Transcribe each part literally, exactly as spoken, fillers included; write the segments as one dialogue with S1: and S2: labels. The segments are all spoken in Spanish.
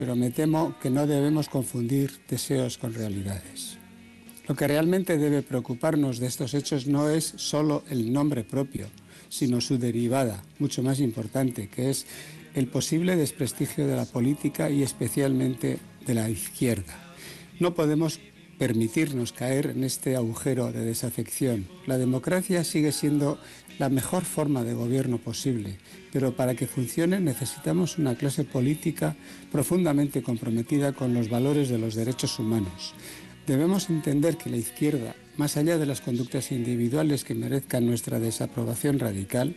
S1: pero me temo que no debemos confundir deseos con realidades. Lo que realmente debe preocuparnos de estos hechos no es solo el nombre propio, sino su derivada, mucho más importante, que es el posible desprestigio de la política y especialmente de la izquierda. No podemos permitirnos caer en este agujero de desafección. La democracia sigue siendo la mejor forma de gobierno posible, pero para que funcione necesitamos una clase política profundamente comprometida con los valores de los derechos humanos. Debemos entender que la izquierda, más allá de las conductas individuales que merezcan nuestra desaprobación radical,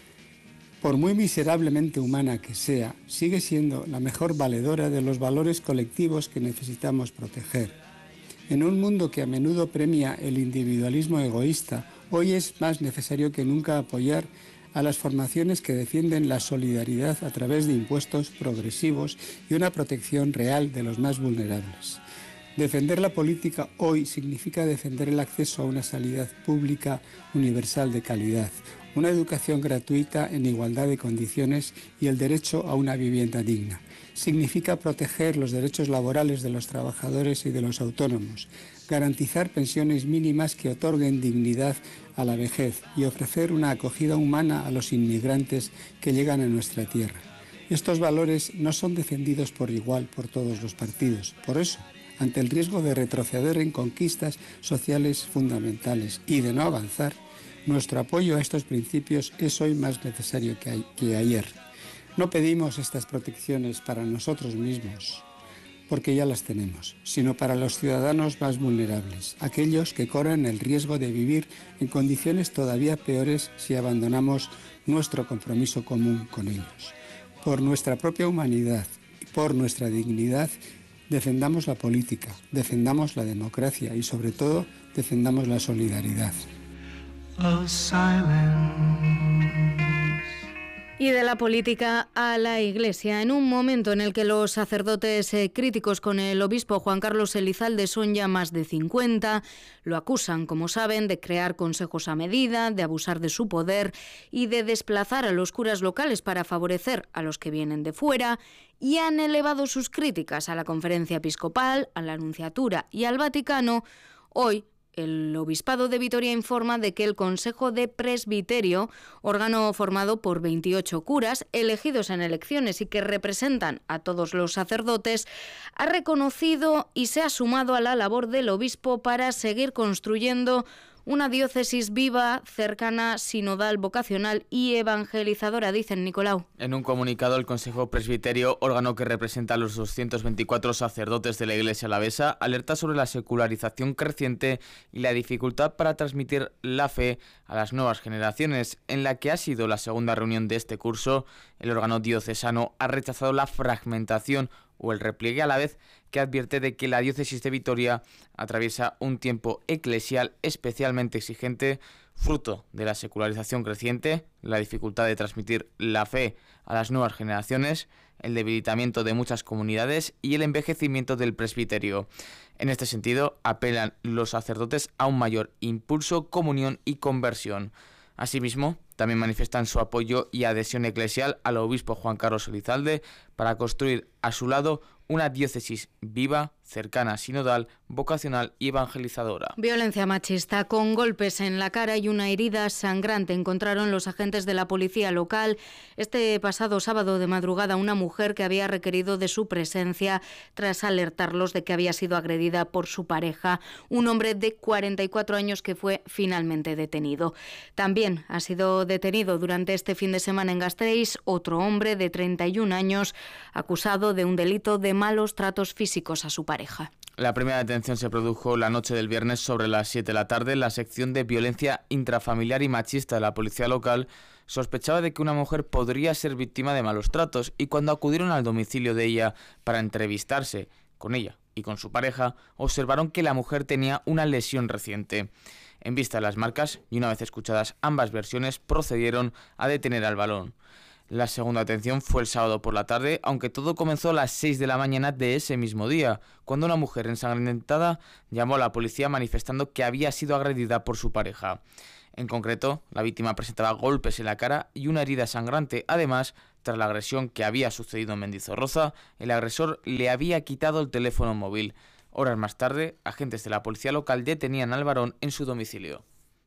S1: por muy miserablemente humana que sea, sigue siendo la mejor valedora de los valores colectivos que necesitamos proteger. En un mundo que a menudo premia el individualismo egoísta, hoy es más necesario que nunca apoyar a las formaciones que defienden la solidaridad a través de impuestos progresivos y una protección real de los más vulnerables. Defender la política hoy significa defender el acceso a una sanidad pública universal de calidad, una educación gratuita en igualdad de condiciones y el derecho a una vivienda digna. Significa proteger los derechos laborales de los trabajadores y de los autónomos, garantizar pensiones mínimas que otorguen dignidad a la vejez y ofrecer una acogida humana a los inmigrantes que llegan a nuestra tierra. Estos valores no son defendidos por igual por todos los partidos. Por eso, ante el riesgo de retroceder en conquistas sociales fundamentales y de no avanzar, nuestro apoyo a estos principios es hoy más necesario que, que ayer. No pedimos estas protecciones para nosotros mismos, porque ya las tenemos, sino para los ciudadanos más vulnerables, aquellos que corren el riesgo de vivir en condiciones todavía peores si abandonamos nuestro compromiso común con ellos. Por nuestra propia humanidad y por nuestra dignidad, defendamos la política, defendamos la democracia y, sobre todo, defendamos la solidaridad.
S2: Y de la política a la Iglesia, en un momento en el que los sacerdotes eh, críticos con el obispo Juan Carlos Elizalde son ya más de cincuenta, lo acusan, como saben, de crear consejos a medida, de abusar de su poder y de desplazar a los curas locales para favorecer a los que vienen de fuera, y han elevado sus críticas a la Conferencia Episcopal, a la Nunciatura y al Vaticano. Hoy, el Obispado de Vitoria informa de que el Consejo de Presbiterio, órgano formado por veintiocho curas elegidos en elecciones y que representan a todos los sacerdotes, ha reconocido y se ha sumado a la labor del obispo para seguir construyendo una diócesis viva, cercana, sinodal, vocacional y evangelizadora, dicen Nicolau.
S3: En un comunicado, el Consejo Presbiterio, órgano que representa a los doscientos veinticuatro sacerdotes de la Iglesia alavesa, alerta sobre la secularización creciente y la dificultad para transmitir la fe a las nuevas generaciones. En la que ha sido la segunda reunión de este curso, el órgano diocesano ha rechazado la fragmentación o el repliegue, a la vez que advierte de que la diócesis de Vitoria atraviesa un tiempo eclesial especialmente exigente, fruto de la secularización creciente, la dificultad de transmitir la fe a las nuevas generaciones, el debilitamiento de muchas comunidades y el envejecimiento del presbiterio. En este sentido, apelan los sacerdotes a un mayor impulso, comunión y conversión. Asimismo, también manifiestan su apoyo y adhesión eclesial al obispo Juan Carlos Elizalde para construir a su lado una diócesis viva, cercana, sinodal, vocacional y evangelizadora.
S2: Violencia machista con golpes en la cara y una herida sangrante encontraron los agentes de la policía local este pasado sábado de madrugada una mujer que había requerido de su presencia tras alertarlos de que había sido agredida por su pareja, un hombre de cuarenta y cuatro años que fue finalmente detenido. También ha sido detenido durante este fin de semana en Gasteiz otro hombre de treinta y un años acusado de un delito de malos tratos físicos a su pareja.
S3: La primera detención se produjo la noche del viernes sobre las siete de la tarde en la sección de violencia intrafamiliar y machista de la policía local. Sospechaba de que una mujer podría ser víctima de malos tratos y cuando acudieron al domicilio de ella para entrevistarse con ella y con su pareja, observaron que la mujer tenía una lesión reciente. En vista de las marcas y una vez escuchadas ambas versiones, procedieron a detener al varón. La segunda detención fue el sábado por la tarde, aunque todo comenzó a las seis de la mañana de ese mismo día, cuando una mujer ensangrentada llamó a la policía manifestando que había sido agredida por su pareja. En concreto, la víctima presentaba golpes en la cara y una herida sangrante. Además, Tras la agresión que había sucedido en Mendizorroza, el agresor le había quitado el teléfono móvil. Horas más tarde, agentes de la policía local detenían al varón en su domicilio.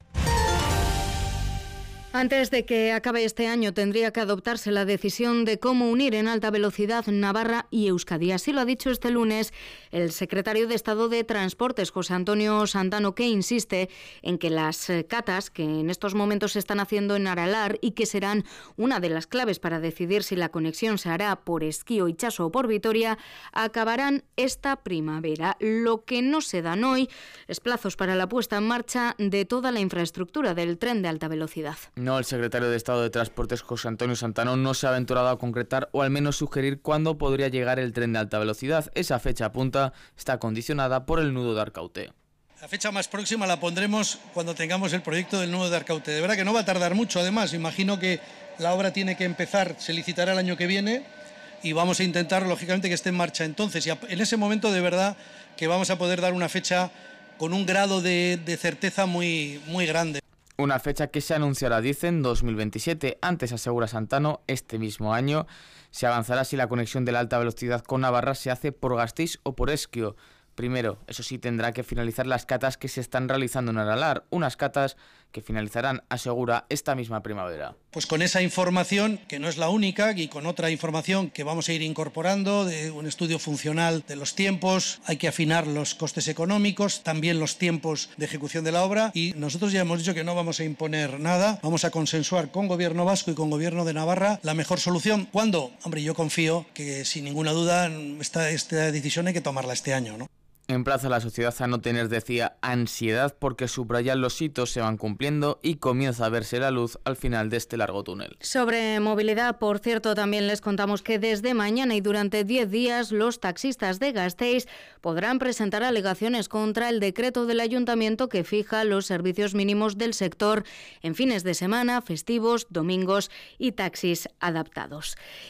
S2: Antes de que acabe este año tendría que adoptarse la decisión de cómo unir en alta velocidad Navarra y Euskadi. Así lo ha dicho este lunes el secretario de Estado de Transportes, José Antonio Santano, que insiste en que las catas que en estos momentos se están haciendo en Aralar y que serán una de las claves para decidir si la conexión se hará por Esquío, Itxaso o por Vitoria, acabarán esta primavera. Lo que no se dan hoy es plazos para la puesta en marcha de toda la infraestructura del tren de alta velocidad.
S3: No, el secretario de Estado de Transportes, José Antonio Santano, no se ha aventurado a concretar o al menos sugerir cuándo podría llegar el tren de alta velocidad. Esa fecha apunta está condicionada por el nudo de Arcaute.
S4: La fecha más próxima la pondremos cuando tengamos el proyecto del nudo de Arcaute. De verdad que no va a tardar mucho, además. Imagino que la obra tiene que empezar, se licitará el año que viene y vamos a intentar, lógicamente, que esté en marcha entonces. Y en ese momento, de verdad, que vamos a poder dar una fecha con un grado de, de certeza muy, muy grande.
S3: Una fecha que se anunciará, dicen, dos mil veintisiete. Antes, asegura Santano, este mismo año se avanzará si la conexión de la alta velocidad con Navarra se hace por Gasteiz o por Esquio. Primero, eso sí, tendrá que finalizar las catas que se están realizando en Aralar, unas catas que finalizarán, asegura, esta misma primavera.
S4: Pues con esa información, que no es la única, y con otra información que vamos a ir incorporando, de un estudio funcional de los tiempos, hay que afinar los costes económicos, también los tiempos de ejecución de la obra, y nosotros ya hemos dicho que no vamos a imponer nada, vamos a consensuar con Gobierno vasco y con Gobierno de Navarra la mejor solución. ¿Cuándo? Hombre, yo confío que sin ninguna duda esta, esta decisión hay que tomarla este año, ¿no?
S3: Emplaza a la sociedad a no tener, decía, ansiedad porque subrayan los hitos se van cumpliendo y comienza a verse la luz al final de este largo túnel.
S2: Sobre movilidad, por cierto, también les contamos que desde mañana y durante diez días los taxistas de Gasteiz podrán presentar alegaciones contra el decreto del ayuntamiento que fija los servicios mínimos del sector en fines de semana, festivos, domingos y taxis adaptados.